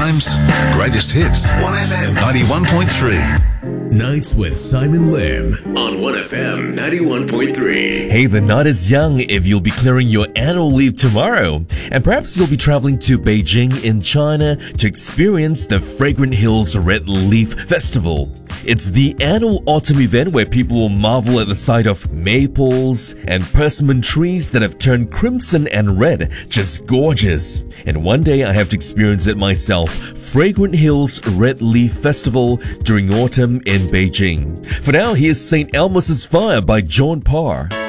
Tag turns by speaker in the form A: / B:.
A: times, greatest hits. 1FM 91.3.
B: Nights with Simon Lim on 1FM 91.3.
C: Hey, the night is young if you'll be clearing your annual leave tomorrow. And perhaps you'll be traveling to Beijing in China to experience the Fragrant Hills Red Leaf Festival. It's the annual autumn event where people will marvel at the sight of maples and persimmon trees that have turned crimson and red. Just gorgeous. And one day I have to experience it myself. Fragrant Hills Red Leaf Festival during autumn in Beijing. For now, here's St. Elmo's Fire by John Parr.